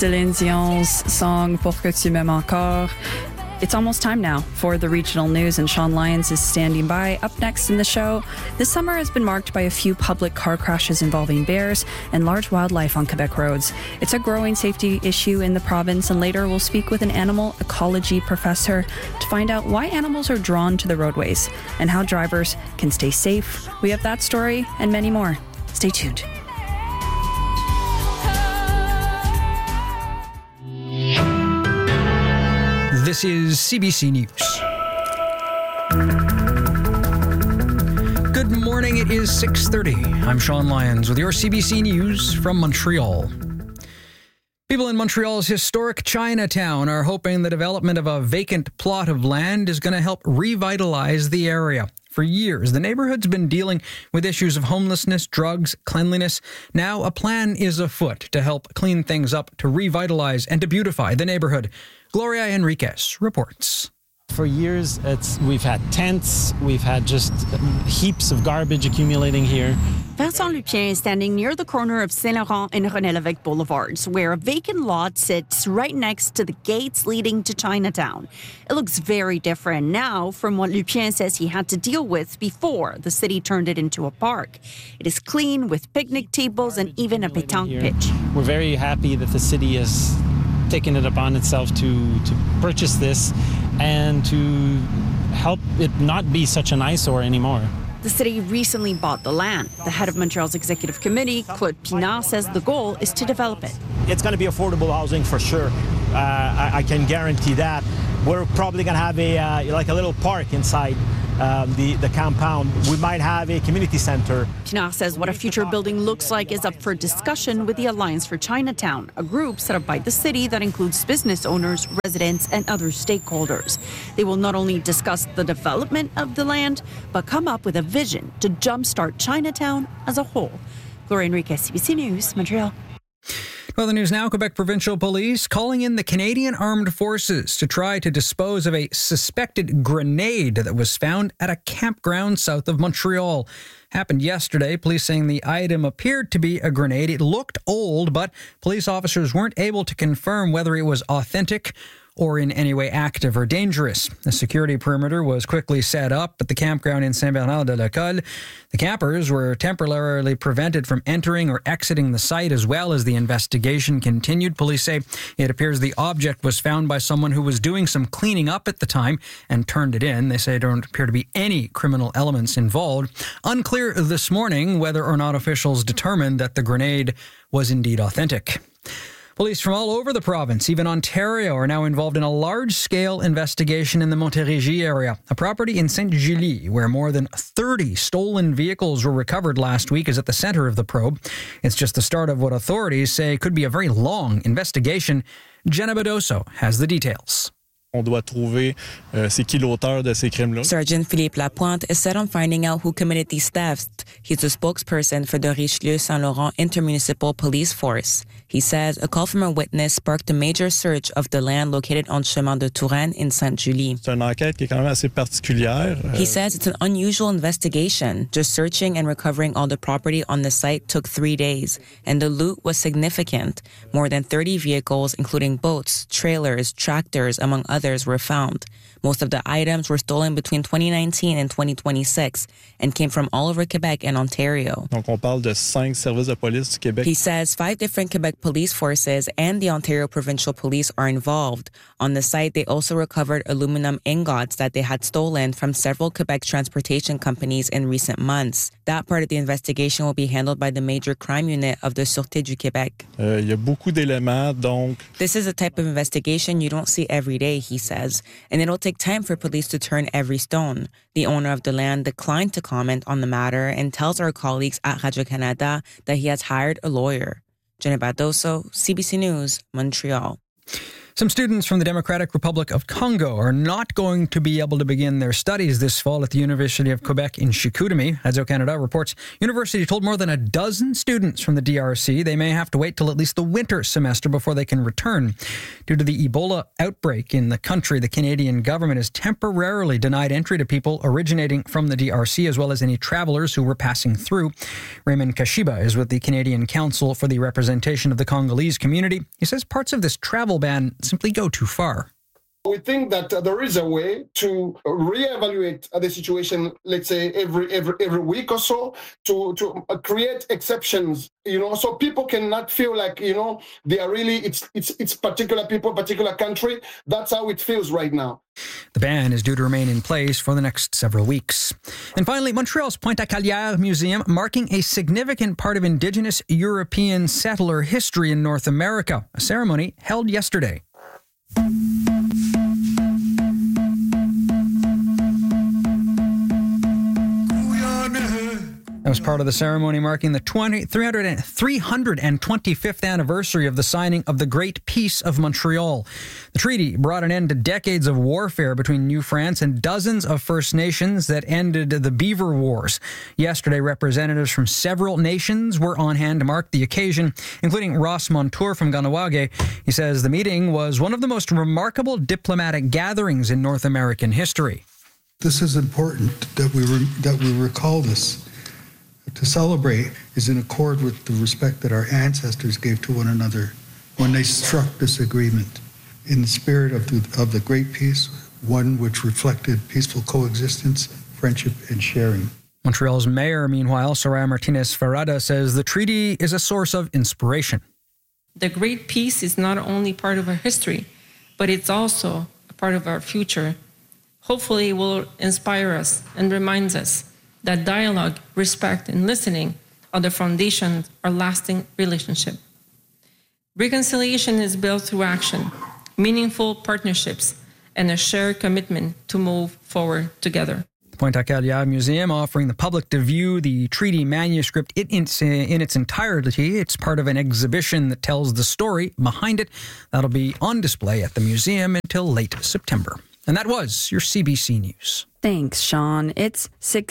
Céline Dion's song Pour que tu m'aimes encore. It's almost time now for the regional news, and Sean Lyons is standing by. Up next in the show, this summer has been marked by a few public car crashes involving bears and large wildlife on Quebec roads. It's a growing safety issue in the province, and later we'll speak with an animal ecology professor to find out why animals are drawn to the roadways and how drivers can stay safe. We have that story and many more. Stay tuned. This is CBC News. Good morning, it is 6:30. I'm Sean Lyons with your CBC News from Montreal. People in Montreal's historic Chinatown are hoping the development of a vacant plot of land is going to help revitalize the area. For years, the neighborhood's been dealing with issues of homelessness, drugs, cleanliness. Now, a plan is afoot to help clean things up, to revitalize and to beautify the neighborhood. Gloria Enriquez reports. For years, we've had tents, we've had just heaps of garbage accumulating here. Vincent Lupien is standing near the corner of Saint-Laurent and René Lévesque Boulevards, where a vacant lot sits right next to the gates leading to Chinatown. It looks very different now from what Lupien says he had to deal with before the city turned it into a park. It is clean with picnic tables and even a pétanque pitch. We're very happy that the city has taken it upon itself to purchase this and to help it not be such an eyesore anymore. The city recently bought the land. The head of Montreal's executive committee, Claude Pinard, says the goal is to develop it. It's going to be affordable housing for sure. I can guarantee that. We're probably going to have a little park inside the compound. We might have a community center. Pinard says what a future building looks like is up for discussion with the Alliance for Chinatown, a group set up by the city that includes business owners, residents, and other stakeholders. They will not only discuss the development of the land, but come up with a vision to jumpstart Chinatown as a whole. Gloria Enriquez, CBC News, Montreal. Well, the news now, Quebec Provincial Police calling in the Canadian Armed Forces to try to dispose of a suspected grenade that was found at a campground south of Montreal. Happened yesterday. Police saying the item appeared to be a grenade. It looked old, but police officers weren't able to confirm whether it was authentic or in any way active or dangerous. The security perimeter was quickly set up at the campground in Saint-Bernard-de-la-Colle. The campers were temporarily prevented from entering or exiting the site as well as the investigation continued. Police say it appears the object was found by someone who was doing some cleaning up at the time and turned it in. They say there don't appear to be any criminal elements involved. Unclear this morning whether or not officials determined that the grenade was indeed authentic. Police from all over the province, even Ontario, are now involved in a large-scale investigation in the Montérégie area. A property in Sainte-Julie, where more than 30 stolen vehicles were recovered last week, is at the center of the probe. It's just the start of what authorities say could be a very long investigation. Jenna Badoso has the details. On doit trouver c'est qui l'auteur de ces crimes-là. Sergeant Philippe Lapointe is set on finding out who committed these thefts. He's the spokesperson for the Richelieu Saint Laurent Intermunicipal Police Force. He says a call from a witness sparked a major search of the land located on Chemin de Touraine in Sainte-Julie. C'est une enquête qui est quand même assez particulière. He says it's an unusual investigation. Just searching and recovering all the property on the site took 3 days, and the loot was significant. More than 30 vehicles, including boats, trailers, tractors, among others, were found. Most of the items were stolen between 2019 and 2026 and came from all over Quebec and Ontario. Donc on parle de 5 services de police du Québec. He says 5 different Quebec police forces and the Ontario Provincial Police are involved. On the site, they also recovered aluminum ingots that they had stolen from several Quebec transportation companies in recent months. That part of the investigation will be handled by the major crime unit of the Sûreté du Québec. Il y a beaucoup d'éléments, donc... This is a type of investigation you don't see every day, he says, and it'll take time for police to turn every stone. The owner of the land declined to comment on the matter and tells our colleagues at Radio-Canada that he has hired a lawyer. Jenna Badoso, CBC News, Montreal. Some students from the Democratic Republic of Congo are not going to be able to begin their studies this fall at the University of Quebec in Chicoutimi. Radio Canada reports university told more than a dozen students from the DRC they may have to wait till at least the winter semester before they can return. Due to the Ebola outbreak in the country, the Canadian government has temporarily denied entry to people originating from the DRC as well as any travelers who were passing through. Raymond Kashiba is with the Canadian Council for the Representation of the Congolese Community. He says parts of this travel ban simply go too far. We think that there is a way to reevaluate the situation, let's say every week or so, to create exceptions, so people cannot feel like, they are really, it's particular people, particular country. That's how it feels right now. The ban is due to remain in place for the next several weeks. And finally, Montreal's Pointe-à-Calière Museum marking a significant part of Indigenous European settler history in North America. A ceremony held yesterday. That was part of the ceremony marking the 325th anniversary of the signing of the Great Peace of Montreal. The treaty brought an end to decades of warfare between New France and dozens of First Nations that ended the Beaver Wars. Yesterday, representatives from several nations were on hand to mark the occasion, including Ross Montour from Kahnawake. He says the meeting was one of the most remarkable diplomatic gatherings in North American history. This is important that we recall this. To celebrate is in accord with the respect that our ancestors gave to one another when they struck this agreement. In the spirit of the Great Peace, one which reflected peaceful coexistence, friendship, and sharing. Montreal's mayor, meanwhile, Soraya Martinez-Farada, says the treaty is a source of inspiration. The Great Peace is not only part of our history, but it's also a part of our future. Hopefully it will inspire us and reminds us that dialogue, respect, and listening are the foundations of our lasting relationship. Reconciliation is built through action, meaningful partnerships, and a shared commitment to move forward together. The Pointe-à-Calière Museum offering the public to view the treaty manuscript in its entirety. It's part of an exhibition that tells the story behind it. That'll be on display at the museum until late September. And that was your CBC News. Thanks, Sean. It's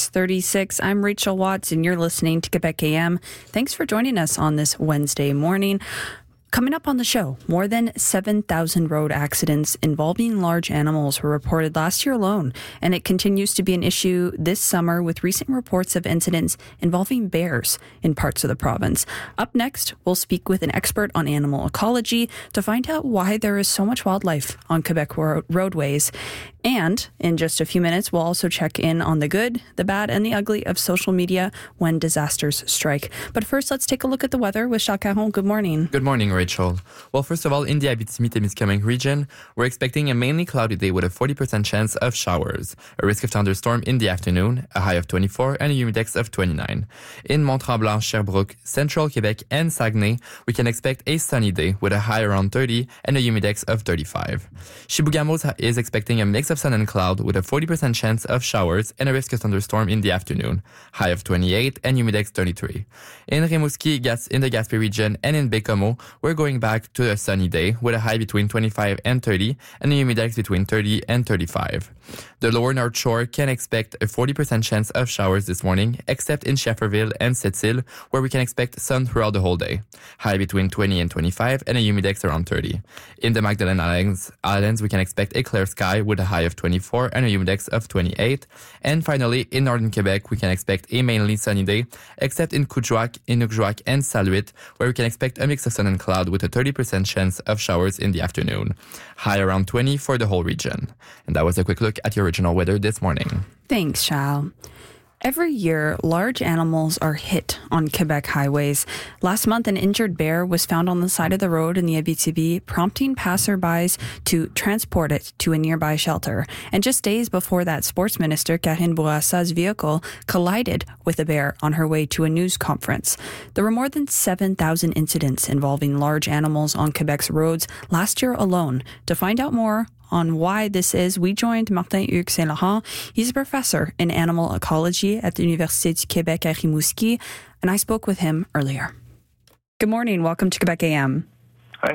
6:36. I'm Rachel Watts, and you're listening to Quebec AM. Thanks for joining us on this Wednesday morning. Coming up on the show, more than 7,000 road accidents involving large animals were reported last year alone, and it continues to be an issue this summer with recent reports of incidents involving bears in parts of the province. Up next, we'll speak with an expert on animal ecology to find out why there is so much wildlife on Quebec roadways. And in just a few minutes, we'll also check in on the good, the bad, and the ugly of social media when disasters strike. But first, let's take a look at the weather with Jacques Caron. Good morning. Good morning, Rachel. Well, first of all, in the Abitibi-Témiscamingue region, we're expecting a mainly cloudy day with a 40% chance of showers, a risk of thunderstorm in the afternoon, a high of 24, and a humidex of 29. In Mont-Tremblant, Sherbrooke, Central Quebec, and Saguenay, we can expect a sunny day with a high around 30 and a humidex of 35. Chibougamau is expecting a mix of sun and cloud with a 40% chance of showers and a risk of thunderstorm in the afternoon, high of 28 and humidex 33. In Rimouski, in the Gaspé region, and in Bécomo, we're going back to a sunny day with a high between 25 and 30 and a humidex between 30 and 35. The lower North Shore can expect a 40% chance of showers this morning, except in Schefferville and Sept-Îles, where we can expect sun throughout the whole day, high between 20 and 25 and a humidex around 30. In the Magdalen Islands, we can expect a clear sky with a high of 24 and a humidex of 28. And finally, in northern Quebec, we can expect a mainly sunny day, except in Coudjouac, Inukjuak, and Saluit, where we can expect a mix of sun and cloud with a 30% chance of showers in the afternoon, high around 20 for the whole region. And that was a quick look at your original weather this morning. Thanks, Charles. Every year, large animals are hit on Quebec highways. Last month, an injured bear was found on the side of the road in the Abitibi, prompting passerbys to transport it to a nearby shelter. And just days before that, Sports Minister Karine Bourassa's vehicle collided with a bear on her way to a news conference. There were more than 7,000 incidents involving large animals on Quebec's roads last year alone. To find out more on why this is, we joined Martin-Hugues Saint-Laurent. He's a professor in animal ecology at the Université du Québec à Rimouski, and I spoke with him earlier. Good morning. Welcome to Quebec AM. Hi.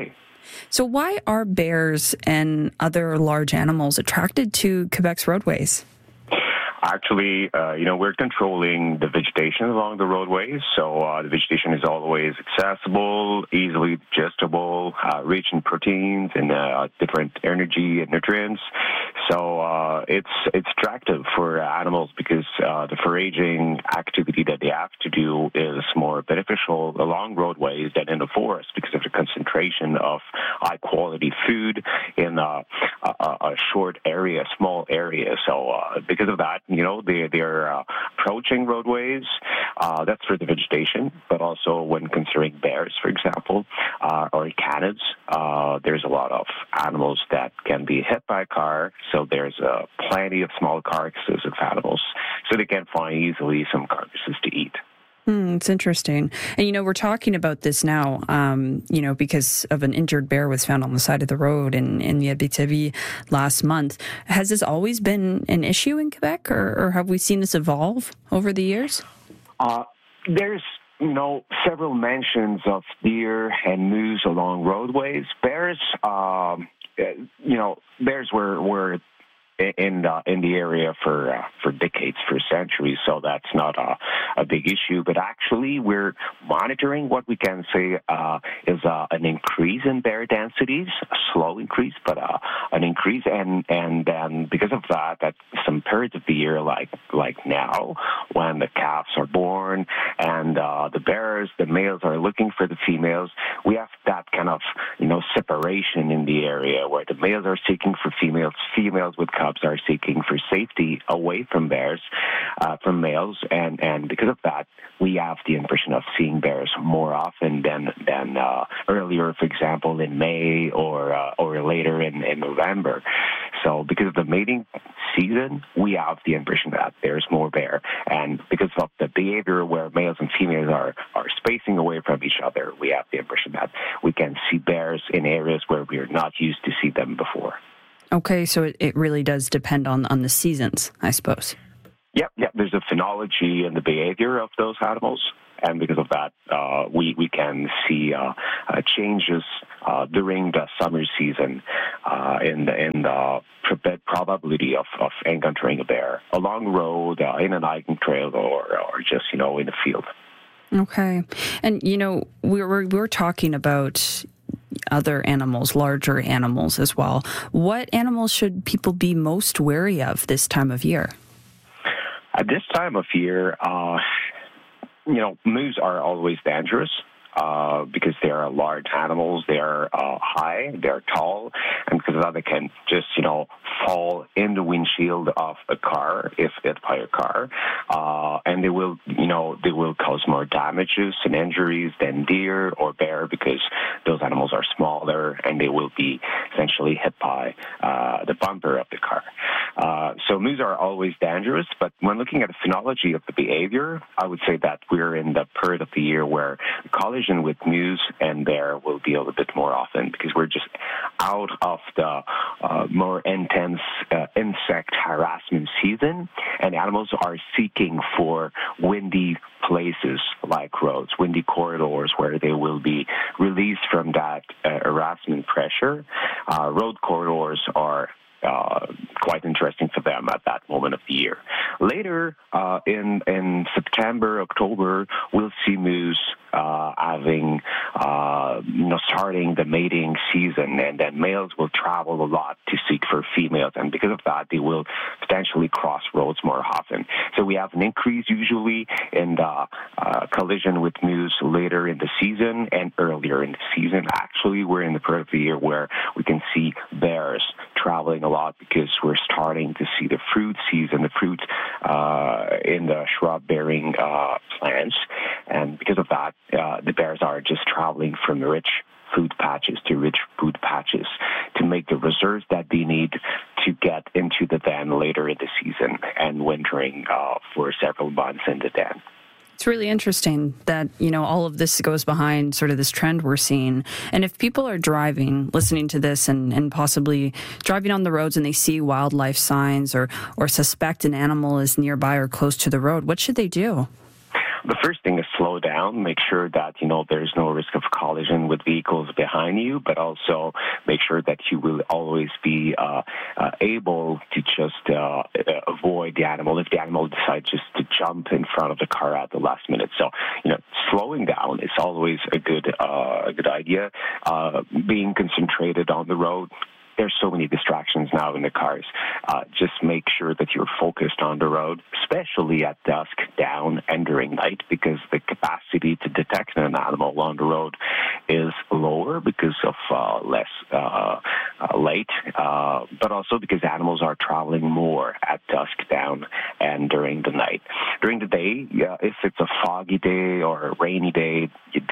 So why are bears and other large animals attracted to Quebec's roadways? Actually, we're controlling the vegetation along the roadways, so the vegetation is always accessible, easily digestible, rich in proteins and different energy and nutrients. So it's attractive for animals because the foraging activity that they have to do is more beneficial along roadways than in the forest because of the concentration of high-quality food in a short area, small area. So because of that, they're approaching roadways. That's for the vegetation, but also when considering bears, for example, or canids, there's a lot of animals that can be hit by a car. So there's plenty of small carcasses of animals, so they can find easily some carcasses to eat. It's interesting. And, we're talking about this now, because of an injured bear was found on the side of the road in the Abitibi last month. Has this always been an issue in Quebec, or have we seen this evolve over the years? There's several mentions of deer and moose along roadways. Bears, bears were in the area for decades, for centuries, so that's not a big issue. But actually, we're monitoring what we can say is an increase in bear densities, a slow increase, but an increase, and then because of that, at some periods of the year, like now, when the calves are born and the males are looking for the females, we have that kind of separation in the area where the males are seeking for females with cubs are seeking for safety away from bears, from males, and because of that, we have the impression of seeing bears more often than earlier, for example, in May or later in November. So because of the mating season, we have the impression that there's more bear, and because of the behavior where males and females are spacing away from each other, we have the impression that we can see bears in areas where we're not used to see them before. Okay, so it really does depend on the seasons, I suppose. Yep. There's a phenology in the behavior of those animals, and because of that, we can see changes during the summer season in the probability of encountering a bear along the road, in an hiking trail, or just in the field. Okay, and we're talking about other animals, larger animals as well. What animals should people be most wary of this time of year? At this time of year, moose are always dangerous. Because they are large animals, they are high, they are tall, and because of that, they can just, fall in the windshield of a car if hit by a car, and they will cause more damages and injuries than deer or bear because those animals are smaller and they will be essentially hit by the bumper of the car. So moose are always dangerous, but when looking at the phenology of the behavior, I would say that we're in the period of the year where collision with moose and bear will be a little bit more often because we're just out of the more intense insect harassment season, and animals are seeking for windy places like roads, windy corridors where they will be released from that harassment pressure. Road corridors are quite interesting for them at that moment of the year. Later, in September, October, we'll see moose starting the mating season, and then males will travel a lot to seek for females, and because of that, they will potentially cross roads more often. So we have an increase usually in the collision with moose later in the season and earlier in the season. Actually, we're in the period of the year where we can see bears traveling a lot because we're starting to see the fruit season, the fruit in the shrub-bearing plants, and because of that, the bears are just traveling from rich food patches to rich food patches to make the reserves that they need to get into the den later in the season and wintering for several months in the den. It's really interesting that, all of this goes behind sort of this trend we're seeing. And if people are driving, listening to this and possibly driving on the roads and they see wildlife signs or suspect an animal is nearby or close to the road, what should they do? The first thing is slow down, make sure that, there's no risk of collision with vehicles behind you, but also make sure that you will always be able to just avoid the animal if the animal decides just to jump in front of the car at the last minute. So, slowing down is always a good idea. Being concentrated on the road. There's so many distractions now in the cars. Just make sure that you're focused on the road, especially at dusk, down, and during night, because the capacity to detect an animal on the road is lower because of less light, but also because animals are traveling more at dusk, down, and during the night. During the day, if it's a foggy day or a rainy day,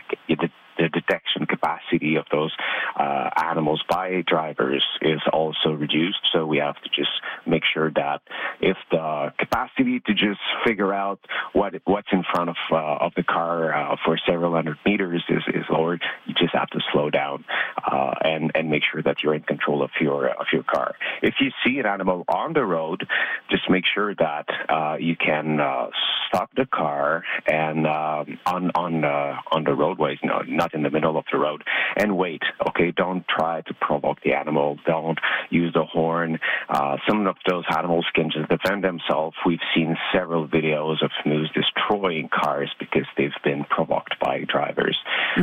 the detection capacity of those animals by drivers is also reduced. So we have to just make sure that if the capacity to just figure out what's in front of the car for several hundred meters is lowered, you just have to slow down and make sure that you're in control of your car. If you see an animal on the road, just make sure that you can stop the car and on the roadways, not in the middle of the road, and wait. Okay, don't try to provoke the animal. Don't use the horn. Some of those animals can just defend themselves. We've seen several videos of moose destroying cars because they've been provoked by drivers.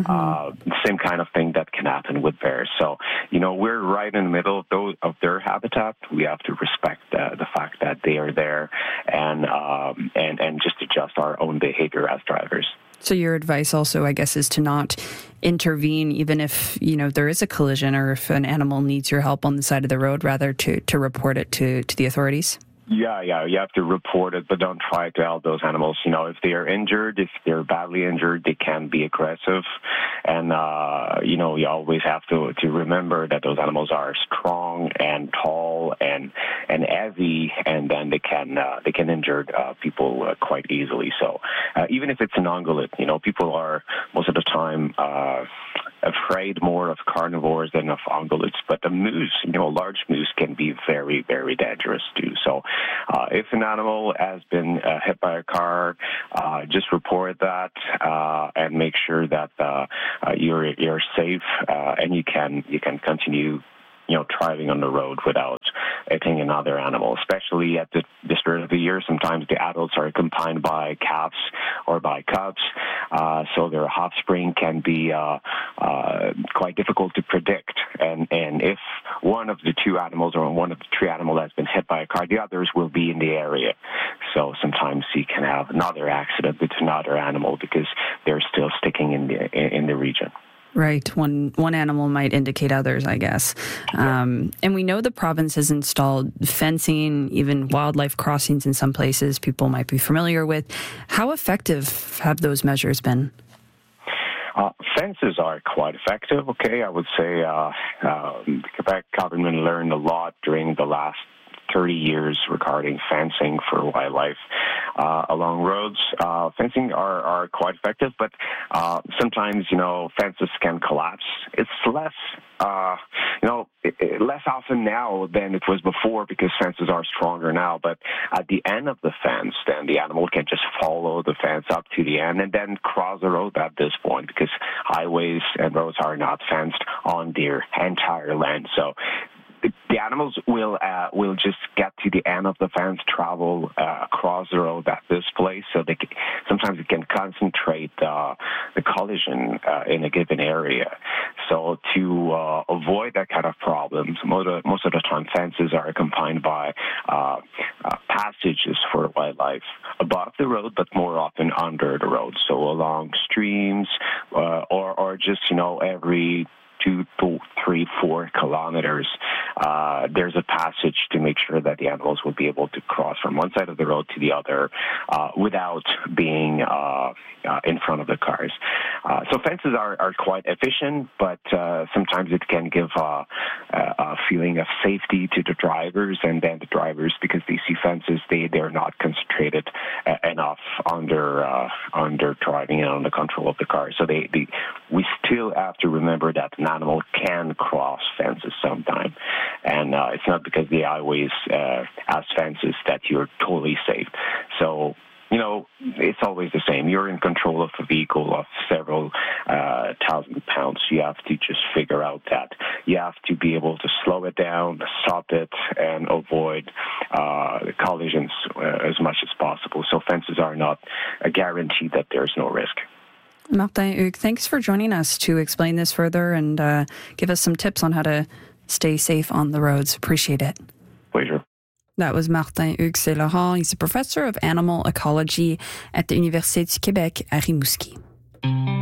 Same kind of thing that can happen with bears. So, we're right in the middle of their habitat. We have to respect the fact that they are there and just adjust our own behavior as drivers. So your advice also, I guess, is to not intervene even if, there is a collision or if an animal needs your help on the side of the road, rather to report it to the authorities? Yeah, you have to report it, but don't try to help those animals. If they are injured, if they're badly injured, they can be aggressive. And, you always have to remember that those animals are strong and tall and heavy, and then they can injure people quite easily. So even if it's an ungulate, people are most of the time afraid more of carnivores than of ungulates. But the moose, large moose can be very, very dangerous too. So if an animal has been hit by a car, just report that and make sure that you're safe and you can continue driving on the road without hitting another animal, especially at this time of the year. Sometimes the adults are accompanied by calves or by cubs, so their offspring can be quite difficult to predict. And if one of the two animals or one of the three animals has been hit by a car, the others will be in the area. So sometimes you can have another accident with another animal because they're still sticking in the region. Right. One animal might indicate others, I guess. And we know the province has installed fencing, even wildlife crossings in some places people might be familiar with. How effective have those measures been? Fences are quite effective, okay? I would say the Quebec government learned a lot during the last 30 years regarding fencing for wildlife along roads. Fencing are quite effective, but sometimes, fences can collapse. It's less often now than it was before because fences are stronger now. But at the end of the fence, then the animal can just follow the fence up to the end and then cross the road at this point because highways and roads are not fenced on their entire land. So the animals will just get to the end of the fence, travel across the road at this place, so sometimes it can concentrate the collision in a given area. So to avoid that kind of problems, most of the time fences are accompanied by passages for wildlife above the road, but more often under the road. So along streams or just every 2, 3, 4 kilometers, there's a passage to make sure that the animals will be able to cross from one side of the road to the other without being in front of the cars. So fences are quite efficient, but sometimes it can give a feeling of safety to the drivers, and then the drivers, because they see fences, they're not concentrated enough under driving and under control of the car. So we still have to remember that an animal can cross fences sometime, and it's not because the highways has fences that you're totally safe. So it's always the same. You're in control of a vehicle of several 1,000 pounds. You have to just figure out that you have to be able to slow it down, stop it, and avoid collisions as much as possible. So fences are not a guarantee that there's no risk. Martin Hugues, thanks for joining us to explain this further and give us some tips on how to stay safe on the roads. Appreciate it. Pleasure. That was Martin Hugues Saint-Laurent. He's a professor of animal ecology at the Université du Québec à Rimouski.